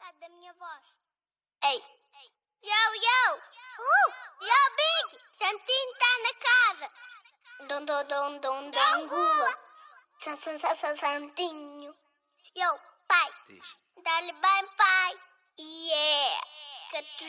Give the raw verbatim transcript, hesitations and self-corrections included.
bocado da minha voz. Ei! Yo, yo! Uh! Yo, Big! Santinho está na casa! Dom, dom, dom, dom, dom, gula! San, san, san, san, Santinho! Yo, pai! Diz. Dá-lhe bem, pai! Yeah! Que